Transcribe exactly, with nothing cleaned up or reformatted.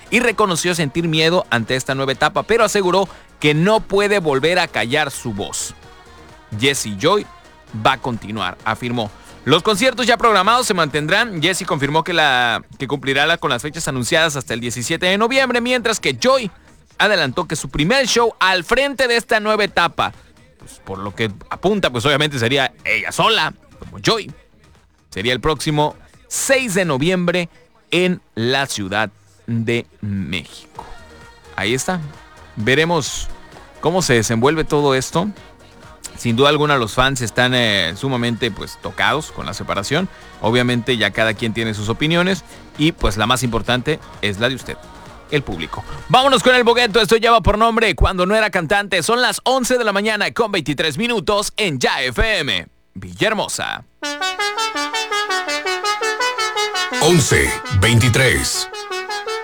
y reconoció sentir miedo ante esta nueva etapa, pero aseguró que no puede volver a callar su voz. Jessie Joy va a continuar, afirmó. Los conciertos ya programados se mantendrán. Jessie confirmó que, la, que cumplirá la, con las fechas anunciadas hasta el diecisiete de noviembre, mientras que Joy adelantó que su primer show al frente de esta nueva etapa, pues por lo que apunta, pues obviamente sería ella sola, como Joy, sería el próximo seis de noviembre en la Ciudad de México. Ahí está. Veremos cómo se desenvuelve todo esto. Sin duda alguna los fans están eh, sumamente pues tocados con la separación. Obviamente ya cada quien tiene sus opiniones y pues la más importante es la de usted, el público. Vámonos con el bogueto. Esto lleva por nombre Cuando no era cantante. Son las once de la mañana con veintitrés minutos en Ya F M Villahermosa. once veintitrés.